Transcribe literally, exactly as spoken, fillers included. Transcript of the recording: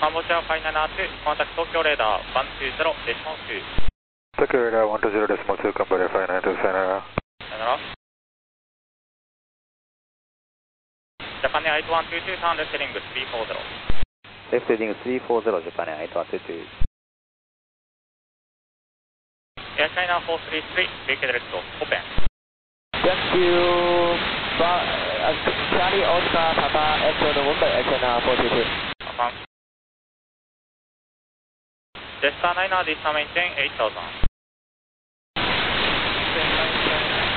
Cambodia five nine two, contact Tokyo radar one two zero decimal two. Tokyo radar one two zero decimal two, Cambodia five nine two, sayonara. Sayonara. Japan Air eight one two two, turn left heading three four zero. Left heading three four zero, Japan Air eight one two two. Air China four three three, V K direct, open. Thank you. Charlie Oscar Papa Echo November, Air China four three three. Jetstar niner, this maintain eight thousand.